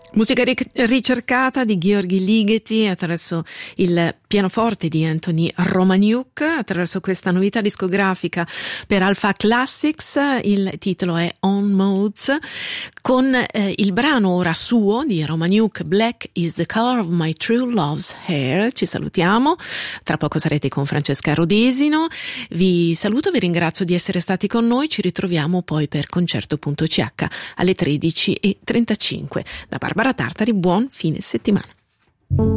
Musica ricercata di Gheorghi Ligeti attraverso il pianoforte di Anthony Romaniuk, attraverso questa novità discografica per Alpha Classics. Il titolo è On Modes, con il brano ora suo di Romaniuk, Black is the Color of My True Love's Hair. Ci salutiamo, tra poco sarete con Francesca Rodesino. Vi saluto, vi ringrazio di essere stati con noi, ci ritroviamo poi per Concerto.ch alle 13:35. Da Barbara Tartari, buon fine settimana.